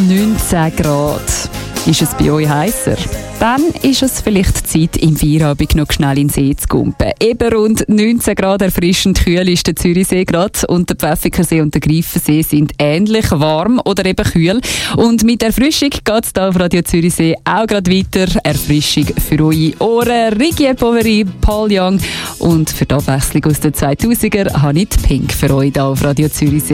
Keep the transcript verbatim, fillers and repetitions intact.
neunzehn Grad. Ist es bei euch heißer? Dann ist es vielleicht Zeit, im Feierabend noch schnell in den See zu kumpen. Eben rund neunzehn Grad erfrischend kühl ist der Zürichsee gerade und der Pfäffikensee und der Greifensee sind ähnlich warm oder eben kühl. Und mit Erfrischung geht es hier auf Radio Zürichsee auch gerade weiter. Erfrischung für eure Ohren. Rigier Poveri, Paul Young und für die Abwechslung aus den zweitausender habe ich die Pink für euch hier auf Radio Zürichsee.